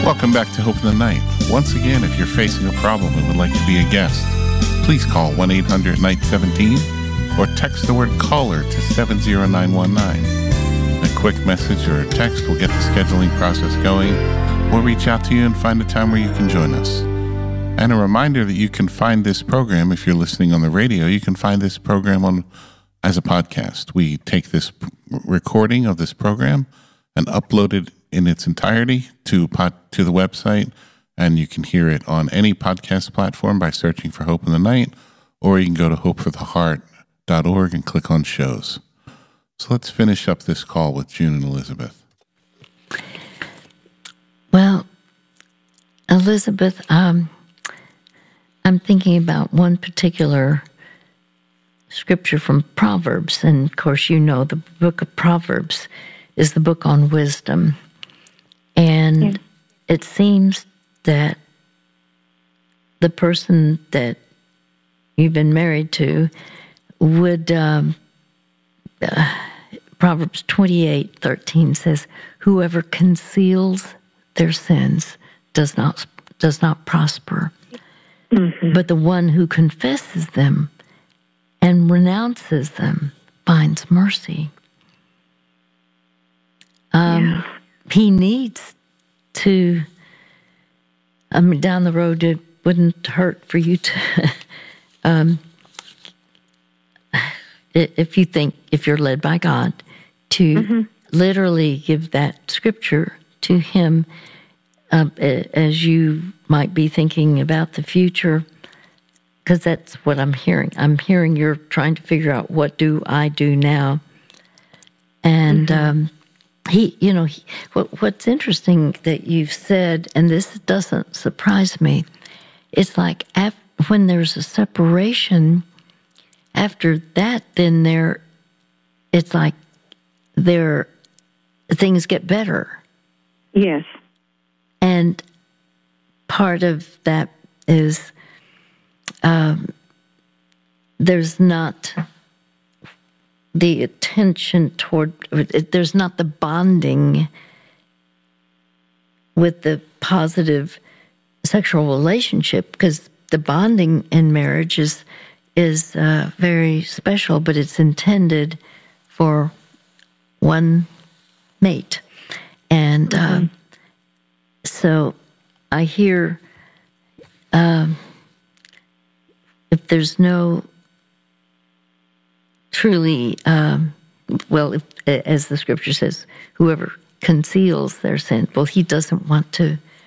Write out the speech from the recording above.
Welcome back to Hope in the Night. Once again, if you're facing a problem and would like to be a guest, please call 1-800-NIGHT-17 or text the word caller to 70919. A quick message or a text will get the scheduling process going. We'll reach out to you and find a time where you can join us. And a reminder that you can find this program, if you're listening on the radio, you can find this program as a podcast. We take this recording of this program and upload it in its entirety to the website, and you can hear it on any podcast platform by searching for Hope in the Night, or you can go to hopefortheheart.org and click on shows. So let's finish up this call with June and Elizabeth. Well, Elizabeth, I'm thinking about one particular scripture from Proverbs, and of course you know the book of Proverbs is the book on wisdom. And it seems that the person that you've been married to would, Proverbs 28:13 says, whoever conceals their sins does not prosper. Mm-hmm. But the one who confesses them and renounces them finds mercy. He needs to, down the road, it wouldn't hurt for you to, if you're led by God, to literally give that scripture to him as you might be thinking about the future, because that's what I'm hearing. I'm hearing you're trying to figure out, what do I do now? And what's interesting that you've said, and this doesn't surprise me, it's like when there's a separation, after that, then it's like things get better. Yes. And part of that is there's not the attention there's not the bonding with the positive sexual relationship, because the bonding in marriage is very special, but it's intended for one mate. And so I hear if there's no truly, as the scripture says, whoever conceals their sin, well, he doesn't want to